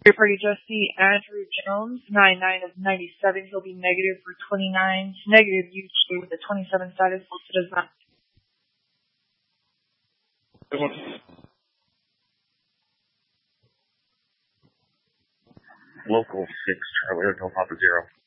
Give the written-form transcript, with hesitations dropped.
Your party Jesse Andrew Jones, 99 of 97. He'll be negative for 29. Negative UT with the 27 status listed as not. Local 6, Charlie Hotel Papa 0.